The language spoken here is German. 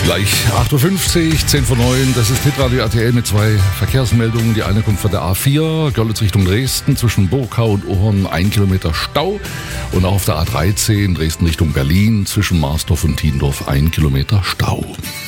Gleich 8.50 Uhr, 10 vor 9, das ist Hitradio RTL mit zwei Verkehrsmeldungen. Die eine kommt von der A4, Görlitz Richtung Dresden, zwischen Burgkau und Ohren 1 Kilometer Stau. Und auch auf der A13, Dresden Richtung Berlin, zwischen Marsdorf und Tiendorf 1 Kilometer Stau.